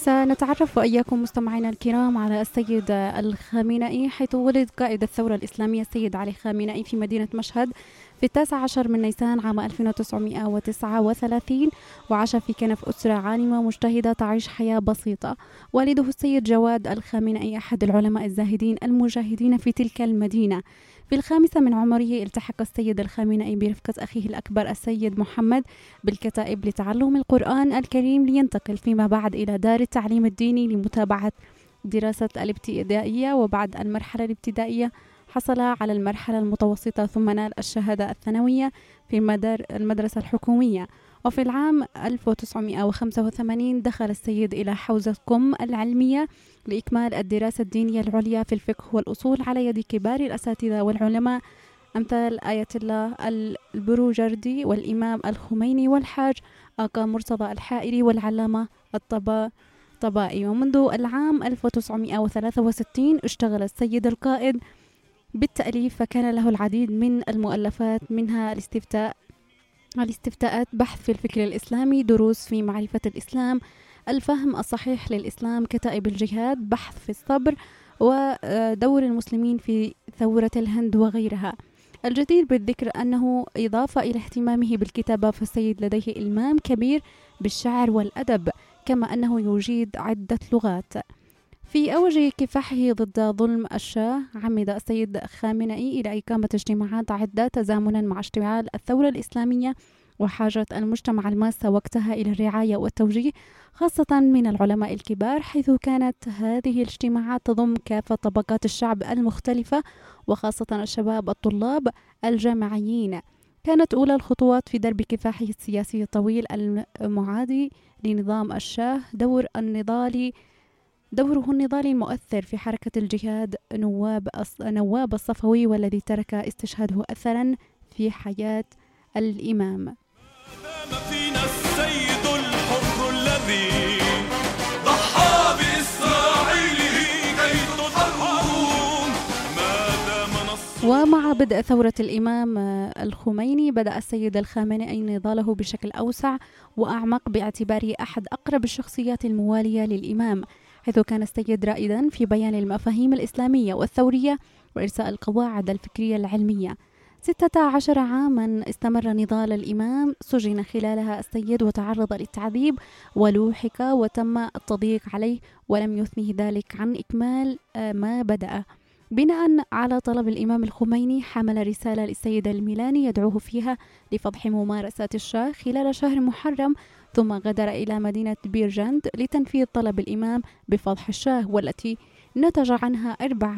سنتعرف وإياكم مستمعينا الكرام على السيد الخامنئي، حيث ولد قائد الثورة الإسلامية السيد علي خامنئي في مدينة مشهد في 19 من نيسان عام 1939، وعاش في كنف أسرة عالمة مجتهدة تعيش حياة بسيطة. والده السيد جواد الخامنئي أحد العلماء الزاهدين المجاهدين في تلك المدينة. في 5 من عمره التحق السيد الخامنئي برفقة أخيه الأكبر السيد محمد بالكتائب لتعلم القرآن الكريم، لينتقل فيما بعد إلى دار التعليم الديني لمتابعة دراسة الابتدائية. وبعد المرحلة الابتدائية حصل على المرحلة المتوسطة، ثم نال الشهادة الثانوية في المدرسة الحكومية. وفي العام 1985 دخل السيد إلى حوزة قم العلمية لإكمال الدراسة الدينية العليا في الفقه والأصول على يد كبار الأساتذة والعلماء أمثال آية الله البروجردي والإمام الخميني والحاج آقا مرتضى الحائري والعلامة الطبائي. ومنذ العام 1963 اشتغل السيد القائد بالتأليف، فكان له العديد من المؤلفات، منها الاستفتاءات، بحث في الفكر الإسلامي، دروس في معرفة الإسلام، الفهم الصحيح للإسلام، كتائب الجهاد، بحث في الصبر، ودور المسلمين في ثورة الهند وغيرها. الجدير بالذكر أنه إضافة إلى اهتمامه بالكتابة، فالسيد لديه إلمام كبير بالشعر والأدب، كما أنه يجيد عدة لغات. في أوج كفاحه ضد ظلم الشاه عمد السيد خامنئي إلى إقامة اجتماعات عدة تزامنا مع اشتعال الثورة الإسلامية وحاجة المجتمع الماسة وقتها إلى الرعاية والتوجيه، خاصة من العلماء الكبار، حيث كانت هذه الاجتماعات تضم كافة طبقات الشعب المختلفة، وخاصة الشباب الطلاب الجامعيين. كانت أولى الخطوات في درب كفاحه السياسي الطويل المعادي لنظام الشاه دوره النضالي المؤثر في حركة الجهاد نواب الصفوي، والذي ترك استشهاده أثرا في حياة الإمام. فينا السيد الحر الذي ضحى بإسرائيله كي تحررون ما دام نصر. ومع بدء ثورة الإمام الخميني بدأ السيد الخامنئي نضاله بشكل أوسع وأعمق، باعتباره أحد أقرب الشخصيات الموالية للإمام، حيث كان السيد رائدا في بيان المفاهيم الإسلامية والثورية وإرساء القواعد الفكرية العلمية. 16 عاما استمر نضال الإمام، سجن خلالها السيد وتعرض للتعذيب ولوحك وتم التضييق عليه، ولم يثنه ذلك عن إكمال ما بدأ. بناء على طلب الإمام الخميني حمل رسالة للسيد الميلاني يدعوه فيها لفضح ممارسات الشاه خلال شهر محرم، ثم غادر إلى مدينة بيرجند لتنفيذ طلب الإمام بفضح الشاه، والتي نتج عنها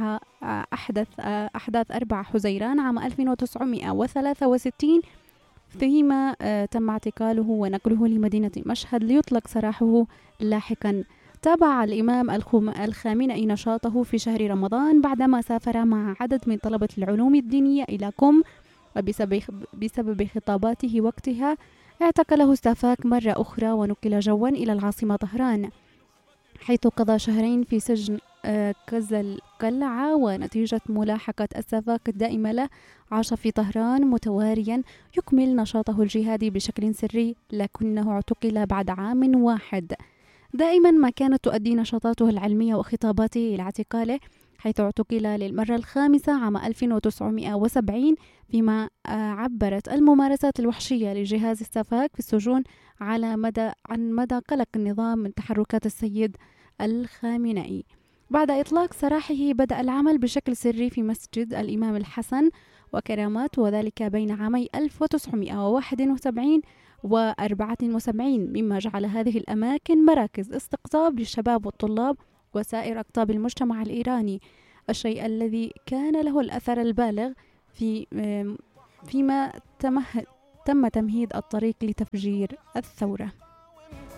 أحداث 4 حزيران عام 1963، فيما تم اعتقاله ونقله لمدينة مشهد ليطلق سراحه لاحقا. تابع الإمام الخامنئي نشاطه في شهر رمضان بعدما سافر مع عدد من طلبة العلوم الدينية إلى قم، وبسبب خطاباته وقتها اعتقله السفاك مرة أخرى ونقل جوا إلى العاصمة طهران، حيث قضى 2 شهرين في سجن كزل قلعة. ونتيجة ملاحقة السفاك الدائمة له عاش في طهران متواريا يكمل نشاطه الجهادي بشكل سري، لكنه اعتقل بعد عام واحد. دائما ما كانت تؤدي نشاطاته العلمية وخطاباته إلى اعتقاله، حيث اعتقل للمرة ال5 عام 1970، فيما عبرت الممارسات الوحشية لجهاز السفاك في السجون عن مدى قلق النظام من تحركات السيد الخامنئي. بعد إطلاق سراحه بدأ العمل بشكل سري في مسجد الإمام الحسن وكرامات، وذلك بين عامي 1971 و74، مما جعل هذه الأماكن مراكز استقطاب للشباب والطلاب وسائر أقطاب المجتمع الإيراني، الشيء الذي كان له الأثر البالغ فيما تم تمهيد الطريق لتفجير الثورة.